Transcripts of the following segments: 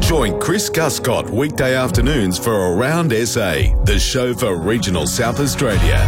Join Chris Guscott weekday afternoons for Around SA, the show for regional South Australia.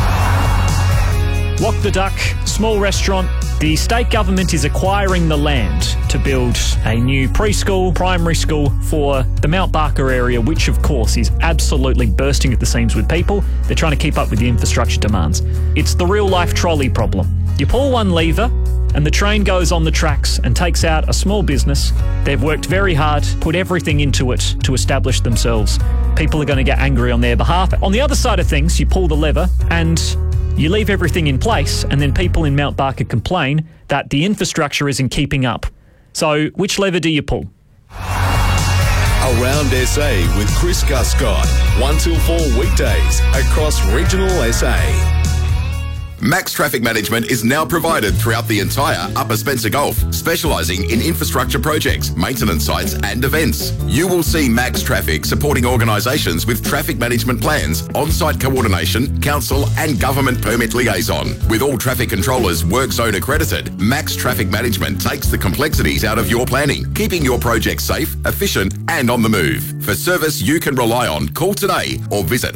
Walk the Duck, small restaurant. The state government is acquiring the land to build a new preschool, primary school for the Mount Barker area, which of course is absolutely bursting at the seams with people. They're trying to keep up with the infrastructure demands. It's the real life trolley problem. You pull one lever and the train goes on the tracks and takes out a small business. They've worked very hard, put everything into it to establish themselves. People are going to get angry on their behalf. On the other side of things, you pull the lever and you leave everything in place, and then people in Mount Barker complain that the infrastructure isn't keeping up. So which lever do you pull? Around SA with Chris Guscott, 1 till 4 weekdays across regional SA. Max Traffic Management is now provided throughout the entire Upper Spencer Gulf, specialising in infrastructure projects, maintenance sites and events. You will see Max Traffic supporting organisations with traffic management plans, on-site coordination, council and government permit liaison. With all traffic controllers work zone accredited, Max Traffic Management takes the complexities out of your planning, keeping your project safe, efficient and on the move. For service you can rely on, call today or visit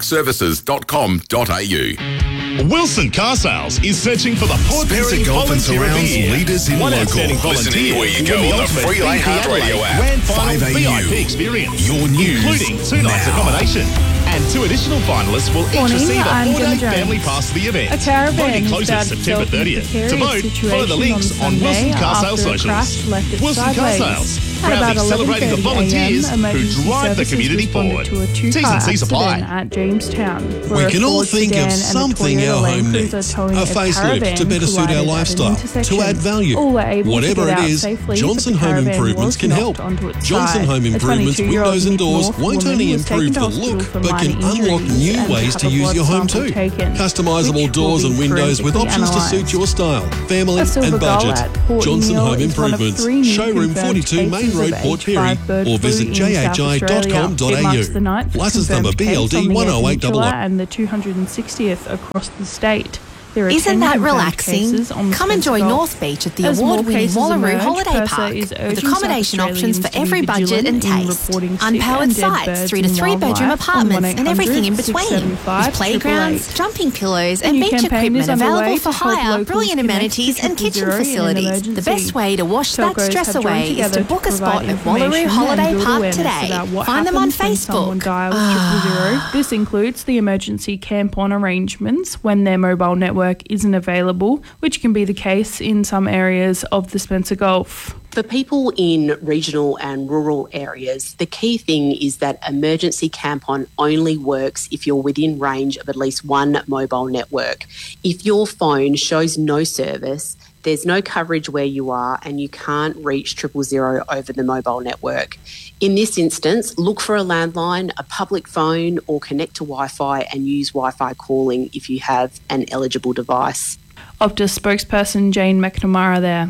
maxservices.com.au. Wilson Car Sales is searching for the Port Perry Volunteer of the Year. Leaders in One local. outstanding volunteer Listening where you will go win on the ultimate free iHeart Radio app. Grand Final 5AU. VIP experience, Your news including 2 nights now. accommodation. And 2 additional finalists will each Morning, receive a I'm 4-day Gemma family Jones. pass to the event. A caravan Voting has closes found September itself in a 30th. To precarious vote, follow the situation links on Sunday Wilson Car Sales after a socials. crash left it Wilson Car sideways. Sales, At about proudly celebrating the 11:30 volunteers a.m., who emergency drive the services community responded forward. to a T's two-car and C's apply. accident at Jamestown, We where can a all Ford think sedan of and something a Toyota our home Land needs. Cruiser towing A a facelift caravan to better suit our collided at an lifestyle, intersection. to add value. All were able Whatever to get it out is, safely, Johnson but the Home caravan Improvements was can knocked help. onto its Johnson side. Home A Improvements 22-year-old windows and Nick doors North won't woman only was taken improve to the hospital look, for but can minor unlock injuries new and ways have to a use blood your home sample too. taken, Customisable which will doors be and windows with forensically options to suit analysed. your style, family A silver and gull budget. at Port Johnson Neale Home is one of Improvements, 3 new showroom confirmed 42 Main cases Road, of Port H5 Perry, bird or flu visit in South Australia. It marks the 9th jhi.com.au. Licence number confirmed case on BLD the 108 peninsula and the 260th across the state. There are Isn't 10 that confirmed relaxing? cases on the Come enjoy Spencer Gulf. North Beach at the As more award-winning cases Wallaroo emerge, Holiday PIRSA Park is with urging accommodation South options for Australians to every be budget and vigilant in taste. reporting sick Unpowered and dead sites, birds 3 to and 3 bedroom wildlife apartments on and everything in 1-800-675-888. between. With playgrounds, jumping pillows A and new beach campaign is equipment available underway for to help hire, locals brilliant connect amenities to and kitchen 000 in an facilities. The emergency. best way to wash that Telcos stress have joined away is together to book a provide spot at information Wallaroo and Holiday build Park awareness today. about what Find them on happens when someone Facebook. dials 000. This includes the emergency camp-on arrangements when their mobile network isn't available, which can be the case in some areas of the Spencer Gulf. For people in regional and rural areas, the key thing is that emergency camp-on only works if you're within range of at least one mobile network. If your phone shows no service, there's no coverage where you are and you can't reach 000 over the mobile network. In this instance, look for a landline, a public phone, or connect to Wi-Fi and use Wi-Fi calling if you have an eligible device. Optus spokesperson Jane McNamara there.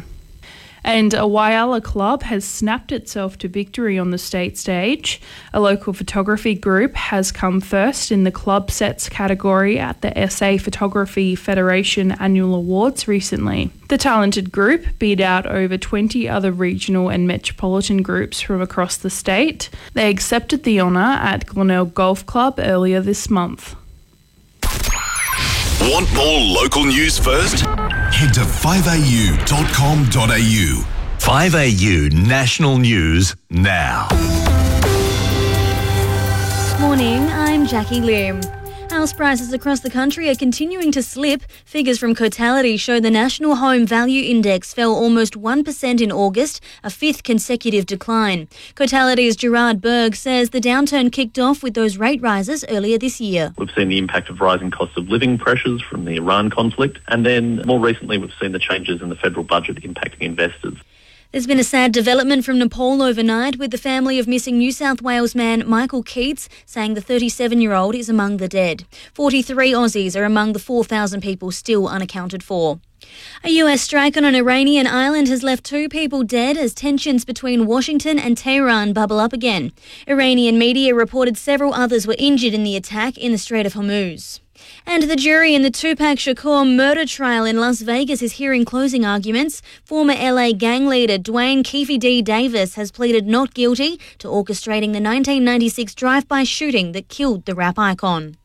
And a Whyalla club has snapped itself to victory on the state stage. A local photography group has come first in the club sets category at the SA Photography Federation annual awards recently. The talented group beat out over 20 other regional and metropolitan groups from across the state. They accepted the honour at Glenelg Golf Club earlier this month. Want more local news first? Head to 5au.com.au. 5AU National News now. Morning, I'm Jackie Lim. House prices across the country are continuing to slip. Figures from Cotality show the National Home Value Index fell almost 1% in August, a 5th consecutive decline. Cotality's Gerard Berg says the downturn kicked off with those rate rises earlier this year. We've seen the impact of rising costs of living pressures from the Iran conflict, and then more recently we've seen the changes in the federal budget impacting investors. There's been a sad development from Nepal overnight, with the family of missing New South Wales man Michael Keats saying the 37-year-old is among the dead. 43 Aussies are among the 4,000 people still unaccounted for. A US strike on an Iranian island has left 2 people dead as tensions between Washington and Tehran bubble up again. Iranian media reported several others were injured in the attack in the Strait of Hormuz. And the jury in the Tupac Shakur murder trial in Las Vegas is hearing closing arguments. Former LA gang leader Dwayne Keefe D. Davis has pleaded not guilty to orchestrating the 1996 drive-by shooting that killed the rap icon.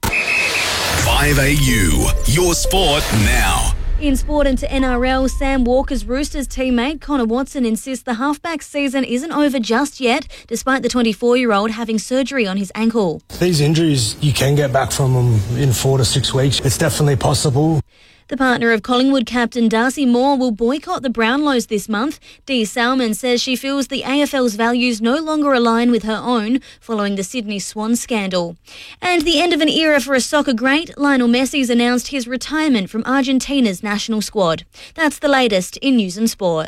5AU, your sport now. In sport into NRL, Sam Walker's Roosters teammate Connor Watson insists the halfback season isn't over just yet, despite the 24-year-old having surgery on his ankle. These injuries, you can get back from them in 4 to 6 weeks. It's definitely possible. The partner of Collingwood captain Darcy Moore will boycott the Brownlows this month. Dee Salmon says she feels the AFL's values no longer align with her own following the Sydney Swans scandal. And the end of an era for a soccer great, Lionel Messi's announced his retirement from Argentina's national squad. That's the latest in news and sport.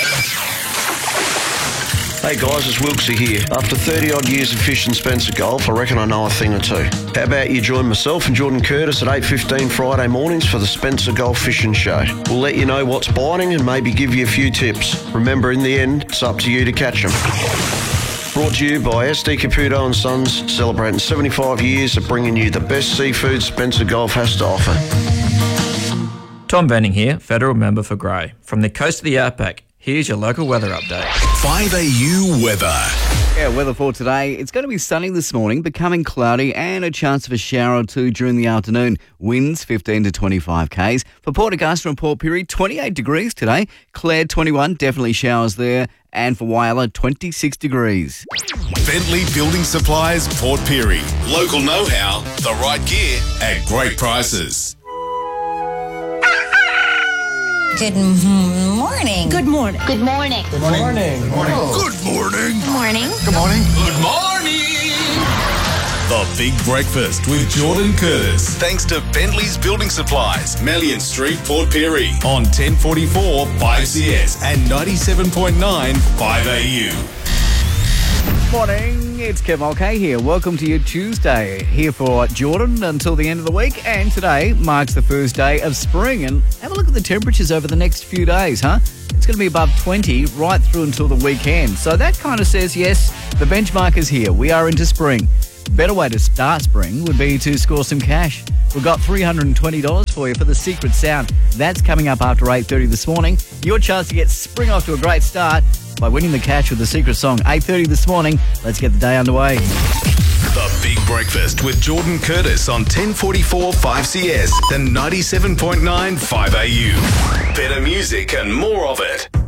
Hey guys, it's Wilksy here. After 30 odd years of fishing Spencer Gulf, I reckon I know a thing or two. How about you join myself and Jordan Curtis at 8:15 Friday mornings for the Spencer Gulf Fishing Show. We'll let you know what's biting and maybe give you a few tips. Remember, in the end, it's up to you to catch them. Brought to you by SD Caputo and Sons, celebrating 75 years of bringing you the best seafood Spencer Gulf has to offer. Tom Benning here, Federal Member for Grey. From the coast of the Outback, here's your local weather update. 5AU weather. Yeah, weather for today. It's going to be sunny this morning, becoming cloudy and a chance of a shower or two during the afternoon. Winds 15 to 25 k's. For Port Augusta and Port Pirie, 28 degrees today. Clare 21, definitely showers there. And for Whyalla, 26 degrees. Bentley Building Supplies, Port Pirie. Local know-how, the right gear at great prices. Good morning. Good morning. Good morning. Good morning. Good morning. Good morning. Good morning. Good morning. Good morning. The Big Breakfast with Jordan Curtis. Thanks to Bentley's Building Supplies, Melian Street, Port Pirie. On 1044 5CS and 97.9 5AU. Morning, it's Kev Mulcahy here. Welcome to your Tuesday here for Jordan until the end of the week. And today marks the first day of spring. And have a look at the temperatures over the next few days, huh? It's going to be above 20 right through until the weekend. So that kind of says, yes, the benchmark is here. We are into spring. Better way to start spring would be to score some cash. We've got $320 for you for the Secret Sound. That's coming up after 8:30 this morning. Your chance to get spring off to a great start by winning the cash with the Secret Song. 8:30 this morning. Let's get the day underway. The Big Breakfast with Jordan Curtis on 1044 5CS and 97.9 5AU. Better music and more of it.